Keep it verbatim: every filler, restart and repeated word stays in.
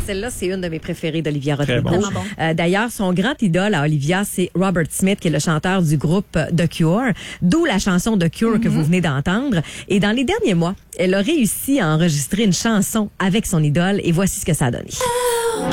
celle-là, c'est une de mes préférées d'Olivia Rodrigo. Bon. Bon. Euh, d'ailleurs, son grand idole à Olivia, c'est Robert Smith, qui est le chanteur du groupe The Cure, d'où la chanson The Cure mm-hmm. que vous venez d'entendre. Et dans les derniers mois, elle a réussi à enregistrer une chanson avec son idole, et voici ce que ça a donné.